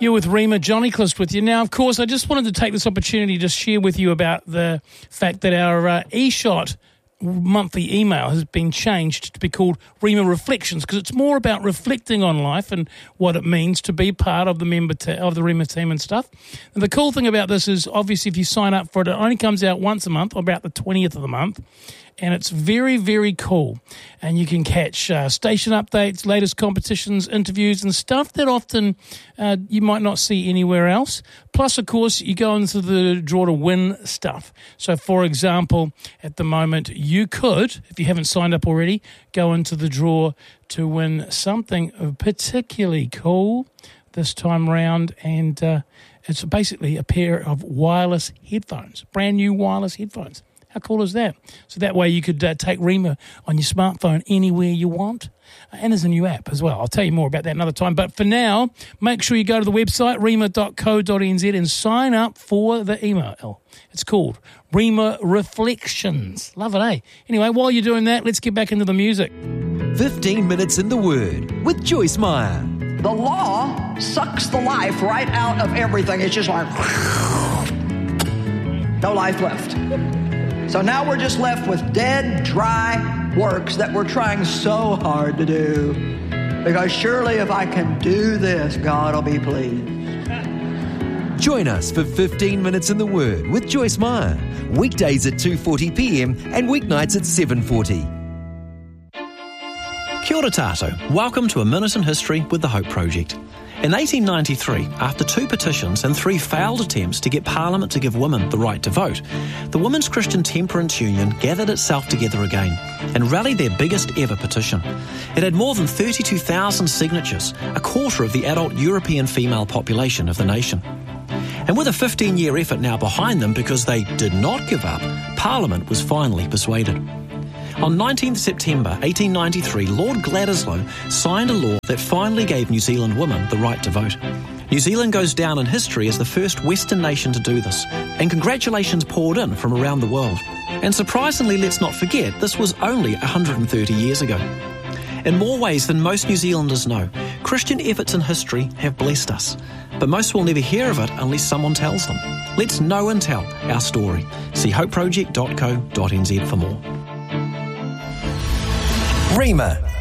You're with Rima, Johnny Clist with you. Now, of course, I just wanted to take this opportunity to share with you about the fact that our eShot monthly email has been changed to be called Rima Reflections, because it's more about reflecting on life and what it means to be part of the of the Rima team and stuff. And the cool thing about this is, obviously, if you sign up for it, it only comes out once a month, about the 20th of the month. And it's very, very cool. And you can catch station updates, latest competitions, interviews, and stuff that often you might not see anywhere else. Plus, of course, you go into the draw to win stuff. So, for example, at the moment, you could, if you haven't signed up already, go into the draw to win something particularly cool this time round. And it's basically a pair of wireless headphones, brand new wireless headphones. How cool is that? So that way you could take Rima on your smartphone anywhere you want. And there's a new app as well. I'll tell you more about that another time. But for now, make sure you go to the website, rima.co.nz, and sign up for the email. It's called Rima Reflections. Love it, eh? Anyway, while you're doing that, let's get back into the music. 15 Minutes in the Word with Joyce Meyer. The law sucks the life right out of everything. It's just like no life left. So now we're just left with dead, dry works that we're trying so hard to do. Because surely if I can do this, God will be pleased. Join us for 15 Minutes in the Word with Joyce Meyer. Weekdays at 2:40 p.m. and weeknights at 7:40. Kia ora tātou. Welcome to A Minute in History with the Hope Project. In 1893, after 2 petitions and 3 failed attempts to get Parliament to give women the right to vote, the Women's Christian Temperance Union gathered itself together again and rallied their biggest ever petition. It had more than 32,000 signatures, a quarter of the adult European female population of the nation. And with a 15-year effort now behind them because they did not give up, Parliament was finally persuaded. On 19th September 1893, Lord Gladisloe signed a law that finally gave New Zealand women the right to vote. New Zealand goes down in history as the first Western nation to do this, and congratulations poured in from around the world. And surprisingly, let's not forget, this was only 130 years ago. In more ways than most New Zealanders know, Christian efforts in history have blessed us. But most will never hear of it unless someone tells them. Let's know and tell our story. See hopeproject.co.nz for more. Rima